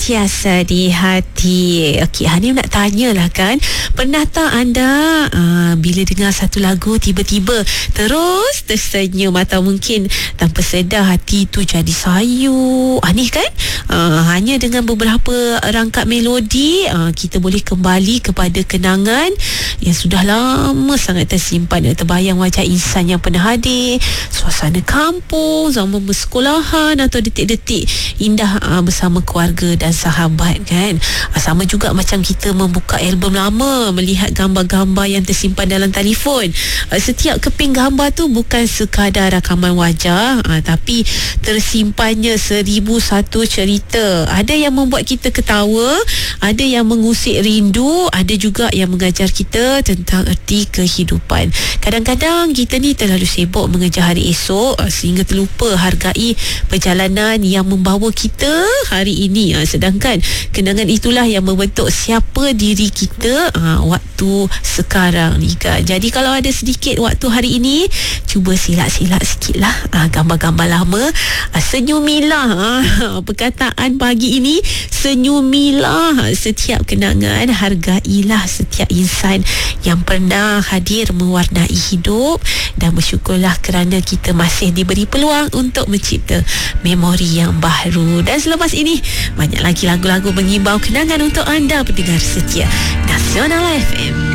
Tiasa di hati. Okey, Hanif nak tanyalah kan, pernah tak anda bila dengar satu lagu tiba-tiba terus tersenyum atau mungkin tanpa sedar hati tu jadi sayu? Hanif kan? Hanya dengan beberapa rangkap melodi kita boleh kembali kepada kenangan yang sudah lama sangat tersimpan. Terbayang wajah insan yang pernah hadir, suasana kampung, zaman bersekolahan atau detik-detik indah bersama keluarga dan sahabat kan. Sama juga macam kita membuka album lama, melihat gambar-gambar yang tersimpan dalam telefon. Setiap keping gambar tu bukan sekadar rakaman wajah, tapi tersimpannya 1001 cerita. Ada yang membuat kita ketawa, ada yang mengusik rindu, ada juga yang mengajar kita tentang erti kehidupan. Kadang-kadang kita ni terlalu sibuk mengejar hari esok sehingga terlupa hargai perjalanan yang membawa kita hari ini. Sedangkan kenangan itulah yang membentuk siapa diri kita waktu sekarang ni kan. Jadi kalau ada sedikit waktu hari ini, cuba silat-silat sikit lah gambar-gambar lama. Senyumilah. Perkataan pagi ini, senyumilah setiap kenangan. Hargailah setiap insan yang pernah hadir mewarnai hidup, dan bersyukurlah kerana kita masih diberi peluang untuk mencipta memori yang baru. Dan selepas ini banyak lagi lagu-lagu mengimbau kenangan untuk anda pendengar setia Nasional FM.